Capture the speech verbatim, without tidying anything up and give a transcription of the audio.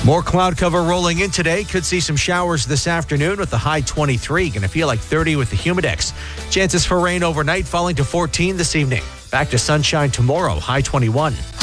More cloud cover rolling in today. Could see some showers this afternoon with the high twenty-three. Going to feel like thirty with the humidex. Chances for rain overnight falling to fourteen this evening. Back to sunshine tomorrow, high twenty-one.